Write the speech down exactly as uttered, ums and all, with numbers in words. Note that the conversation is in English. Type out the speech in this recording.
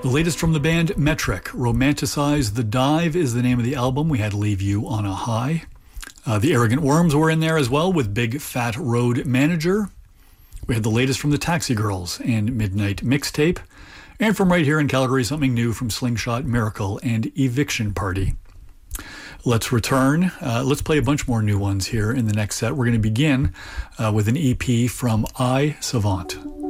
The latest from the band Metric, Romanticize the Dive is the name of the album. We had Leave You on a High. Uh, the Arrogant Worms were in there as well with Big Fat Road Manager. We had the latest from the Taxi Girls and Midnight Mixtape. And from right here in Calgary, something new from Slingshot Miracle and Eviction Party. Let's return. Uh, let's play a bunch more new ones here in the next set. We're going to begin uh, with an E P from I, Savant.